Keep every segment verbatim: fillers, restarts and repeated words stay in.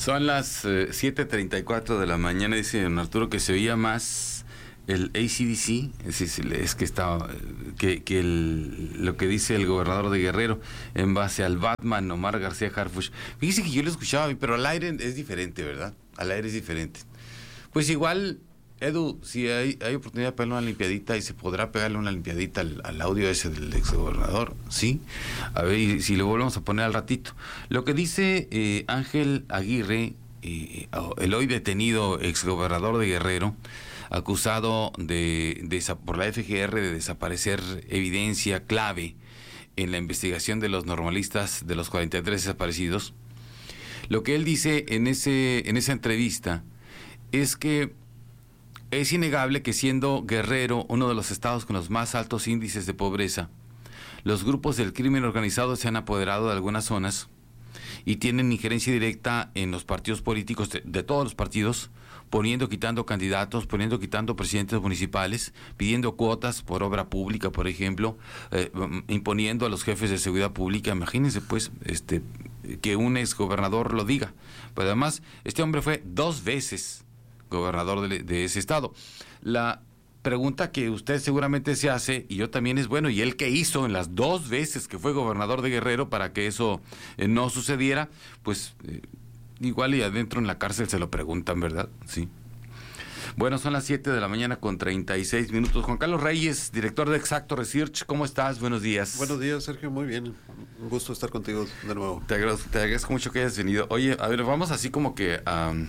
Son las eh, siete treinta y cuatro de la mañana, dice don Arturo que se oía más el A C D C, es, decir, es que está, que, que el, lo que dice el gobernador de Guerrero en base al Batman Omar García Harfuch. Fíjese que yo lo escuchaba, pero al aire es diferente, ¿verdad? Al aire es diferente. Pues igual, Edu, si hay, hay oportunidad de pegarle una limpiadita y se podrá pegarle una limpiadita al, al audio ese del exgobernador, ¿sí? A ver y si lo volvemos a poner al ratito. Lo que dice eh, Ángel Aguirre, eh, el hoy detenido exgobernador de Guerrero, acusado de, de por la F G R de desaparecer evidencia clave en la investigación de los normalistas de los cuarenta y tres desaparecidos. Lo que él dice en ese en esa entrevista es que es innegable que, siendo Guerrero uno de los estados con los más altos índices de pobreza, los grupos del crimen organizado se han apoderado de algunas zonas y tienen injerencia directa en los partidos políticos de, de todos los partidos, poniendo, quitando candidatos, poniendo, quitando presidentes municipales, pidiendo cuotas por obra pública, por ejemplo, eh, imponiendo a los jefes de seguridad pública. Imagínense, pues, este, que un exgobernador lo diga. Pero además, este hombre fue dos veces gobernador de, de ese estado. La pregunta que usted seguramente se hace, y yo también, es, bueno, ¿y él qué hizo en las dos veces que fue gobernador de Guerrero para que eso eh, no sucediera? Pues eh, igual y adentro en la cárcel se lo preguntan, ¿verdad? Sí. Bueno, son las siete de la mañana con treinta y seis minutos. Juan Carlos Reyes, director de Exacto Research, ¿cómo estás? Buenos días. Buenos días, Sergio, muy bien. Un gusto estar contigo de nuevo. Te agradezco, te agradezco mucho que hayas venido. Oye, a ver, vamos así como que a... Um,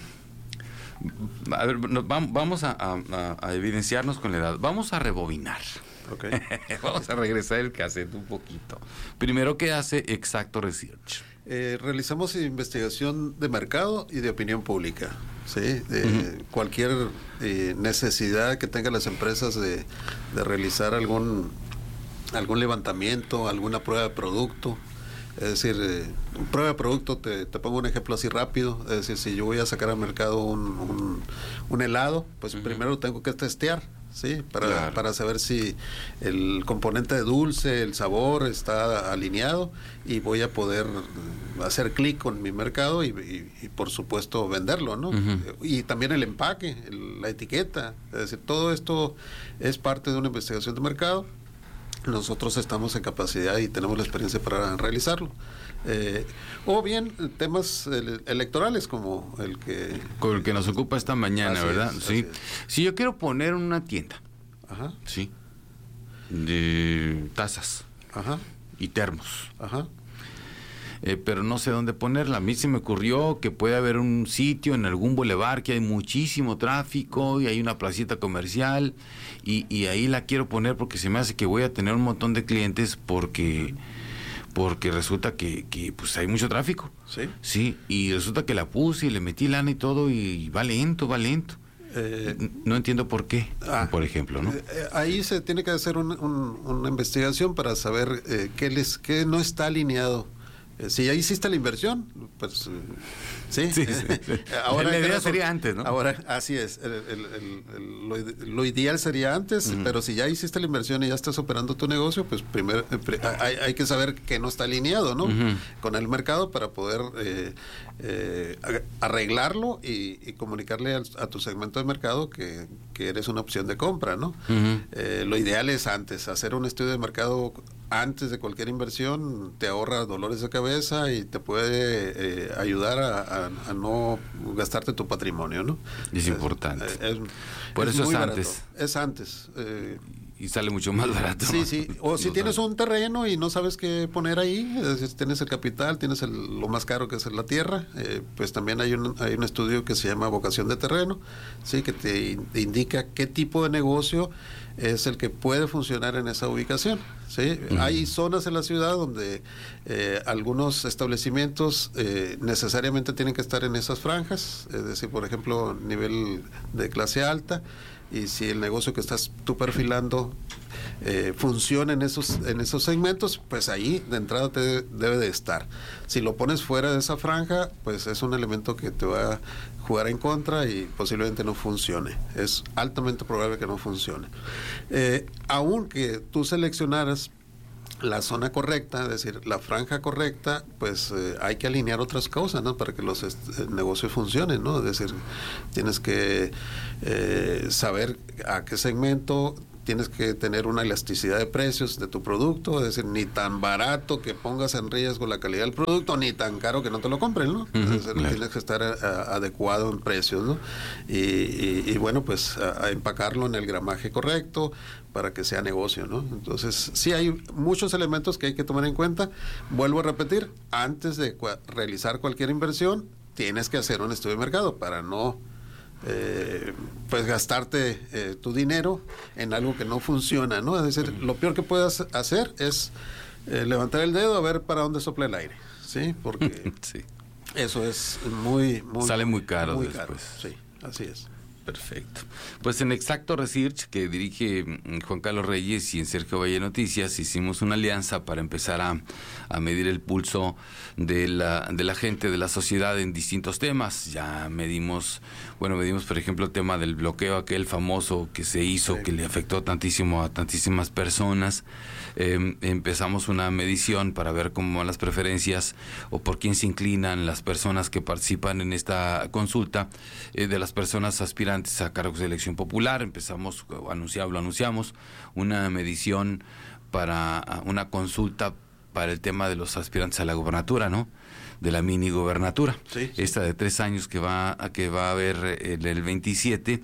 A ver, nos, vamos a, a, a evidenciarnos con la edad. Vamos a rebobinar. Okay. Vamos a regresar el cassette un poquito. Primero, ¿qué hace Exacto Research? Eh, realizamos investigación de mercado y de opinión pública. ¿Sí? De uh-huh. Cualquier eh, necesidad que tengan las empresas de, de realizar algún, algún levantamiento, alguna prueba de producto. Es decir, eh, prueba de producto, te, te pongo un ejemplo así rápido. Es decir, si yo voy a sacar al mercado un, un, un helado, pues uh-huh. primero tengo que testear, ¿sí? Para, claro. para saber si el componente de dulce, el sabor está alineado, y voy a poder hacer clic con mi mercado y, y, y por supuesto venderlo, ¿no? Uh-huh. Y también el empaque, el, la etiqueta. Es decir, todo esto es parte de una investigación de mercado. Nosotros estamos en capacidad y tenemos la experiencia para realizarlo. Eh, o bien temas ele- electorales como el que... Con el que nos ocupa esta mañana, así ¿verdad? Es, sí. Si yo quiero poner una tienda, ajá, sí, de tazas, ajá, y termos, ajá, Eh, pero no sé dónde ponerla. A mí se me ocurrió que puede haber un sitio en algún bulevar que hay muchísimo tráfico y hay una placita comercial, y, y ahí la quiero poner porque se me hace que voy a tener un montón de clientes porque porque resulta que, que pues hay mucho tráfico. Sí. Sí, y resulta que la puse y le metí lana y todo y va lento, va lento. Eh, no entiendo por qué, ah, por ejemplo, ¿no? Eh, ahí se tiene que hacer un, un, una investigación para saber eh, qué les qué no está alineado. Eh, si ya hiciste la inversión, pues eh, sí. sí, sí. Ahora la idea sería antes, ¿no? Ahora, así es. El, el, el, el, lo, lo ideal sería antes, uh-huh. pero si ya hiciste la inversión y ya estás operando tu negocio, pues primero eh, hay, hay que saber que no está alineado, ¿no? Uh-huh. Con el mercado para poder eh, eh, arreglarlo y, y comunicarle a, a tu segmento de mercado que, que eres una opción de compra, ¿no? Uh-huh. Eh, lo ideal es antes, hacer un estudio de mercado antes de cualquier inversión. Te ahorra dolores de cabeza y te puede eh, ayudar a, a, a no gastarte tu patrimonio, ¿no? Es, es importante. Es, es, Por es eso muy es barato. antes. Es antes. Eh, y sale mucho más barato. Sí, sí. O si tienes un terreno y no sabes qué poner ahí, es decir, tienes el capital, tienes el, lo más caro que es la tierra, eh, pues también hay un, hay un estudio que se llama vocación de terreno, sí, que te indica qué tipo de negocio es el que puede funcionar en esa ubicación, ¿sí? Uh-huh. Hay zonas en la ciudad donde eh, algunos establecimientos eh, necesariamente tienen que estar en esas franjas, es decir, por ejemplo, nivel de clase alta, y si el negocio que estás tú perfilando eh, funciona en esos en esos segmentos, pues ahí de entrada te debe de estar. Si lo pones fuera de esa franja, pues es un elemento que te va a jugar en contra y posiblemente no funcione. Es altamente probable que no funcione. Eh, aunque tú seleccionaras la zona correcta, es decir, la franja correcta, pues eh, hay que alinear otras cosas, ¿no? Para que los eh, negocios funcionen, ¿no? Es decir, tienes que eh, saber a qué segmento, tienes que tener una elasticidad de precios de tu producto, es decir, ni tan barato que pongas en riesgo la calidad del producto, ni tan caro que no te lo compren, ¿no? Uh-huh, es decir, claro. Tienes que estar a, a, adecuado en precios, ¿no? Y, y, y bueno, pues a, a empacarlo en el gramaje correcto para que sea negocio, ¿no? Entonces, sí hay muchos elementos que hay que tomar en cuenta. Vuelvo a repetir, antes de cua- realizar cualquier inversión, tienes que hacer un estudio de mercado para no Eh, pues gastarte eh, tu dinero en algo que no funciona, ¿no? Es decir, lo peor que puedes hacer es eh, levantar el dedo a ver para dónde sopla el aire, ¿sí? Porque sí. Eso es muy, muy sale muy caro muy después. Caro. Sí, así es. Perfecto. Pues en Exacto Research, que dirige Juan Carlos Reyes, y en Sergio Valle Noticias, hicimos una alianza para empezar a, a medir el pulso de la, de la gente, de la sociedad en distintos temas. Ya medimos, bueno, medimos por ejemplo el tema del bloqueo, aquel famoso que se hizo, sí, que le afectó tantísimo a tantísimas personas. Eh, empezamos una medición para ver cómo van las preferencias o por quién se inclinan las personas que participan en esta consulta, eh, de las personas aspirantes a cargos de elección popular. Empezamos, anunciado, lo anunciamos, una medición para una consulta para el tema de los aspirantes a la gobernatura, ¿no? De la mini gobernatura, sí, sí. Esta de tres años que va a, que va a haber el, el veintisiete,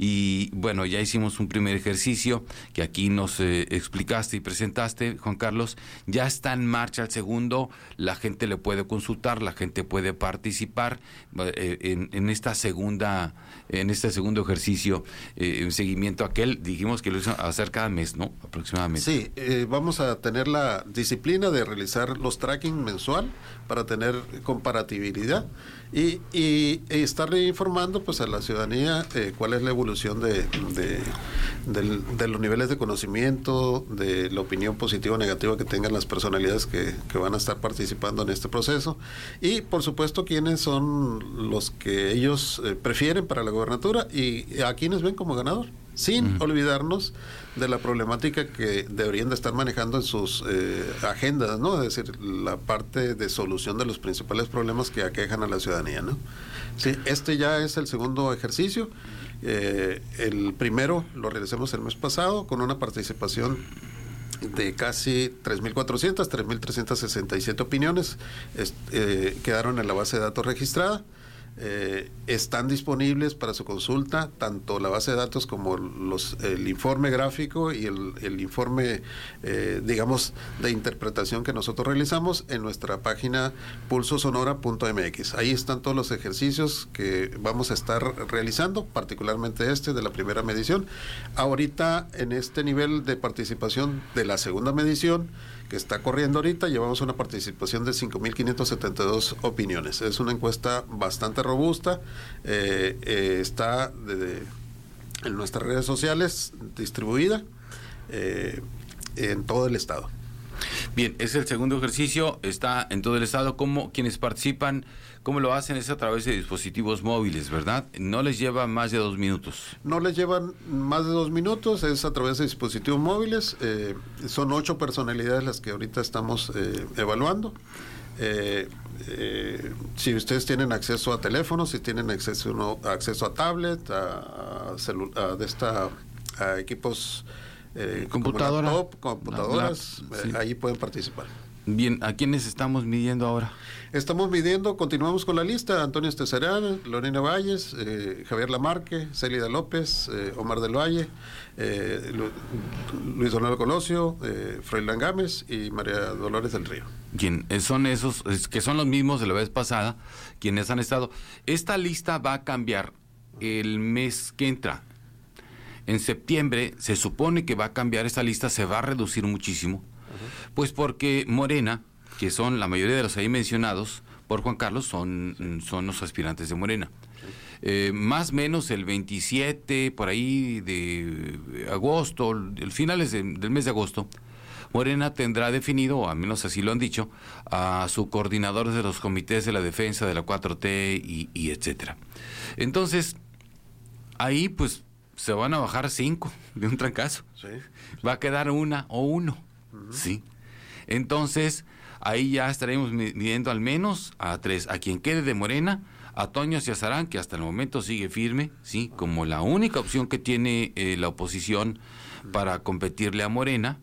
y bueno, ya hicimos un primer ejercicio que aquí nos eh, explicaste y presentaste, Juan Carlos. Ya está en marcha el segundo, la gente le puede consultar, la gente puede participar eh, en, en esta segunda, en este segundo ejercicio, eh, en seguimiento a aquel, dijimos que lo hizo hacer cada mes, ¿no? Aproximadamente. Sí, eh, vamos a tener la disciplina de realizar los tracking mensual para tener comparatibilidad y, y, y estarle informando pues a la ciudadanía eh, cuál es la evolución de, de, de, de los niveles de conocimiento, de la opinión positiva o negativa que tengan las personalidades que, que van a estar participando en este proceso, y por supuesto quiénes son los que ellos eh, prefieren para la gobernatura y a quienes ven como ganador, sin uh-huh. olvidarnos de la problemática que deberían de estar manejando en sus eh, agendas, ¿no? Es decir, la parte de solución de los principales problemas que aquejan a la ciudadanía, ¿no? Sí, este ya es el segundo ejercicio. Eh, el primero lo realizamos el mes pasado con una participación de casi tres mil cuatrocientas, tres mil trescientas sesenta y siete opiniones. Est, eh, quedaron en la base de datos registrada. Eh, están disponibles para su consulta tanto la base de datos como los, el informe gráfico y el, el informe eh, digamos de interpretación que nosotros realizamos en nuestra página pulso sonora punto m x. Ahí están todos los ejercicios que vamos a estar realizando, particularmente este de la primera medición. Ahorita en este nivel de participación de la segunda medición que está corriendo ahorita, llevamos una participación de cinco mil quinientas setenta y dos opiniones. Es una encuesta bastante robusta, eh, eh, está de, de, en nuestras redes sociales distribuida eh, en todo el estado. Bien, es el segundo ejercicio, está en todo el estado. ¿Cómo quienes participan, cómo lo hacen? Es a través de dispositivos móviles, ¿verdad? No les lleva más de dos minutos. No les llevan más de dos minutos, es a través de dispositivos móviles. Eh, son ocho personalidades las que ahorita estamos eh, evaluando. Eh, eh, si ustedes tienen acceso a teléfonos, si tienen acceso, no, acceso a tablet, a, a, celu- a, de esta, a equipos... Eh, Computadora, laptop, computadoras, la, la, sí. eh, ahí pueden participar. Bien, ¿a quiénes estamos midiendo ahora? Estamos midiendo, continuamos con la lista: Antonio Estezarán, Lorena Valles, eh, Javier Lamarque, Célida López, eh, Omar del Valle, eh, Lu, Luis Donaldo Colosio, eh, Froilán Gámez y María Dolores del Río. ¿Quién? Son esos, es, que son los mismos de la vez pasada, quienes han estado. Esta lista va a cambiar el mes que entra. En septiembre se supone que va a cambiar esta lista, se va a reducir muchísimo, uh-huh. pues porque Morena, que son la mayoría de los ahí mencionados por Juan Carlos, son, sí. son los aspirantes de Morena. Sí. Eh, más o menos el veintisiete, por ahí de agosto, el finales de, del mes de agosto, Morena tendrá definido, o al menos así lo han dicho, a su coordinador de los comités de la defensa de la cuatro T y, y etcétera. Entonces, ahí pues se van a bajar cinco de un trancazo. Sí. Va a quedar una o uno. Uh-huh. Sí. Entonces, ahí ya estaremos midiendo al menos a tres. A quien quede de Morena, a Toño Ciazarán, que hasta el momento sigue firme, sí, como la única opción que tiene eh, la oposición para competirle a Morena,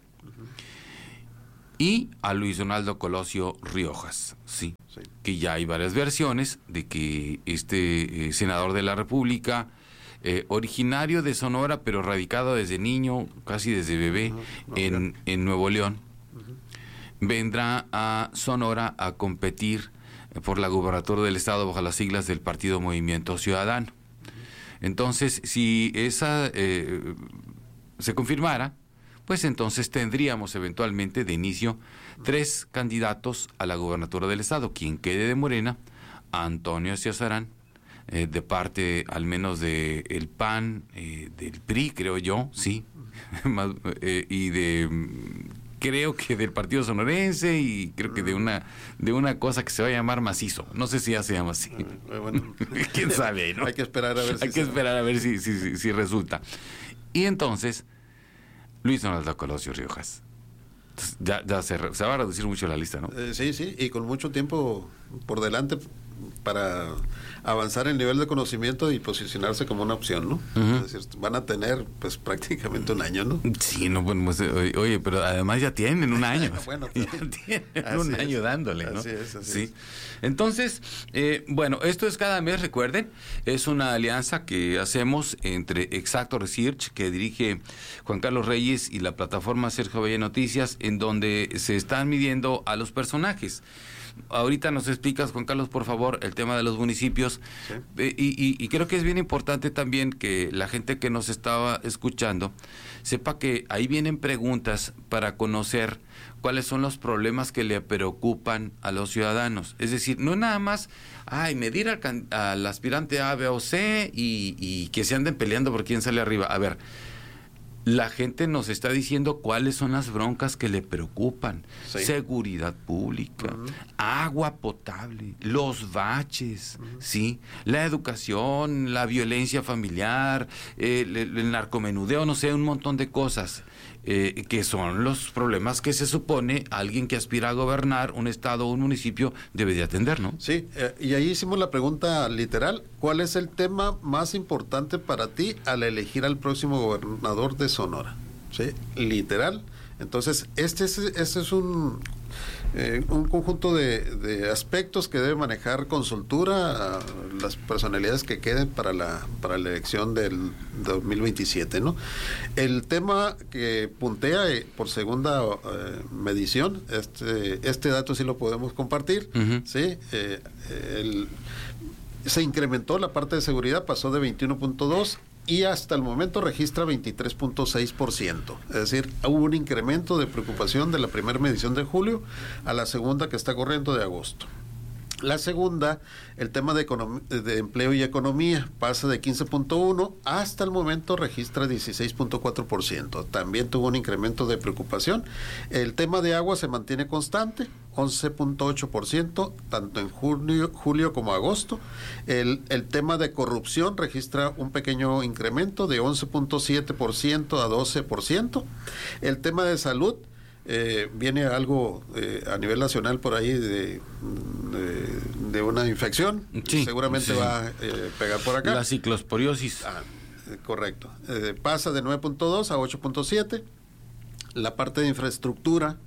y a Luis Donaldo Colosio Riojas, sí, sí, que ya hay varias versiones de que este eh, senador de la República, eh, originario de Sonora, pero radicado desde niño, casi desde bebé, uh-huh. no, en, en Nuevo León, uh-huh. vendrá a Sonora a competir por la gubernatura del estado bajo las siglas del Partido Movimiento Ciudadano. Uh-huh. Entonces, si esa eh, se confirmara, pues entonces tendríamos eventualmente de inicio tres candidatos a la gubernatura del estado. Quien quede de Morena, a Antonio Ciazarán, eh, de parte al menos de el P A N, eh, del P R I, creo yo, sí, Más, eh, y de creo que del Partido Sonorense, y creo que de una de una cosa que se va a llamar Macizo. No sé si ya se llama así. Bueno, quién sabe, ¿no? Hay que esperar a ver. Hay si que esperar a ver si, si, si, si resulta. Y entonces Luis Donaldo Colosio Riojas. Entonces, ya ya se, se va a reducir mucho la lista, ¿no? Eh, sí, sí, y con mucho tiempo por delante para avanzar el nivel de conocimiento y posicionarse como una opción, ¿no? Uh-huh. Es decir, van a tener pues prácticamente un año, ¿no? Sí, no, bueno, pues, oye, pero además ya tienen un año. Bueno, ya tienen un es. año dándole, ¿no? Así es, así sí. es. Entonces, eh, bueno, esto es cada mes, recuerden, es una alianza que hacemos entre Exacto Research, que dirige Juan Carlos Reyes, y la plataforma Sergio Valle Noticias, en donde se están midiendo a los personajes. Ahorita nos explicas, Juan Carlos, por favor, el tema de los municipios. Sí. Eh, y, y, y creo que es bien importante también que la gente que nos estaba escuchando sepa que ahí vienen preguntas para conocer cuáles son los problemas que le preocupan a los ciudadanos. Es decir, no nada más, ay, medir al, al aspirante A, B o C y, y que se anden peleando por quién sale arriba. A ver, la gente nos está diciendo cuáles son las broncas que le preocupan. Sí. Seguridad pública, uh-huh. agua potable, los baches, uh-huh. ¿sí? La educación, la violencia familiar, eh, el, el narcomenudeo, no sé, un montón de cosas. Eh, que son los problemas que se supone alguien que aspira a gobernar un estado o un municipio debe de atender, ¿no? Sí, eh, y ahí hicimos la pregunta literal: ¿cuál es el tema más importante para ti al elegir al próximo gobernador de Sonora? Sí, literal. Entonces, este es, este es un, eh, un conjunto de, de aspectos que debe manejar Consultura, las personalidades que queden para la para la elección del dos mil veintisiete, ¿no? El tema que puntea eh, por segunda eh, medición, este este dato sí lo podemos compartir, uh-huh. ¿sí? Eh, el, se incrementó la parte de seguridad, pasó de veintiuno punto dos y hasta el momento registra veintitrés punto seis por ciento. Es decir, hubo un incremento de preocupación de la primera medición de julio a la segunda que está corriendo de agosto. La segunda, el tema de, econom- de empleo y economía, pasa de quince punto uno, hasta el momento registra dieciséis punto cuatro por ciento. También tuvo un incremento de preocupación. El tema de agua se mantiene constante, once punto ocho por ciento, tanto en julio, julio como agosto. El, el tema de corrupción registra un pequeño incremento de once punto siete por ciento a doce por ciento. El tema de salud, Eh, viene algo eh, a nivel nacional por ahí de, de, de una infección, sí, seguramente sí. va a eh, pegar por acá. La ciclosporiosis. Ah, eh, correcto. Eh, pasa de nueve punto dos a ocho punto siete. La parte de infraestructura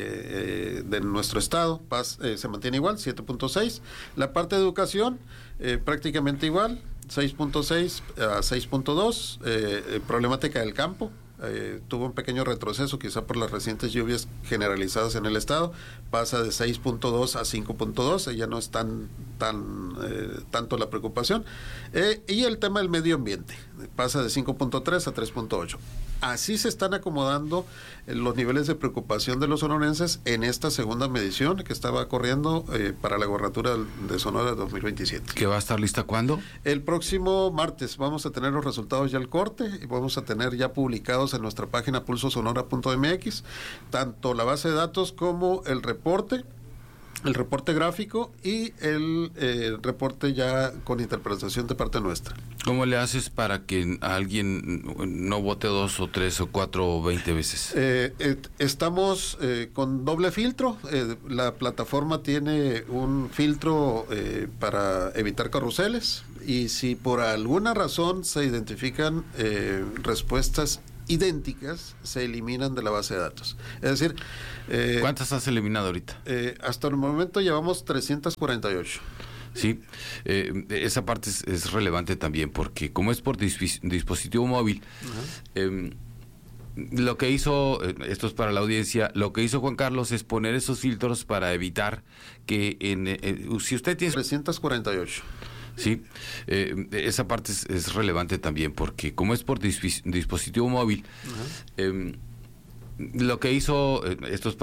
eh, de nuestro estado pas, eh, se mantiene igual, siete punto seis. La parte de educación eh, prácticamente igual, seis punto seis a seis punto dos. Eh, problemática del campo. Eh, tuvo un pequeño retroceso quizá por las recientes lluvias generalizadas en el estado, pasa de seis punto dos a cinco punto dos, ya no es tan, tan eh, tanto la preocupación, eh, y el tema del medio ambiente pasa de cinco punto tres a tres punto ocho. Así se están acomodando eh, los niveles de preocupación de los sonorenses en esta segunda medición que estaba corriendo eh, para la gobernatura de Sonora dos mil veintisiete. ¿Que va a estar lista cuándo? El próximo martes vamos a tener los resultados ya al corte y vamos a tener ya publicados en nuestra página pulso sonora punto m x tanto la base de datos como el reporte el reporte gráfico y el eh, reporte ya con interpretación de parte nuestra. ¿Cómo le haces para que alguien no vote dos o tres o cuatro o veinte veces? Eh, eh, estamos eh, con doble filtro. Eh, la plataforma tiene un filtro eh, para evitar carruseles, y si por alguna razón se identifican eh, respuestas idénticas, se eliminan de la base de datos. Es decir, eh, ¿cuántas has eliminado ahorita? Eh, hasta el momento llevamos trescientas cuarenta y ocho. Sí, eh, esa parte es, es relevante también, porque como es por dis- dispositivo móvil, uh-huh. eh, lo que hizo, esto es para la audiencia, lo que hizo Juan Carlos es poner esos filtros para evitar que en, eh, si usted tiene trescientas cuarenta y ocho. Sí, eh, esa parte es, es relevante también, porque como es por dis- dispositivo móvil, uh-huh. eh, lo que hizo, esto es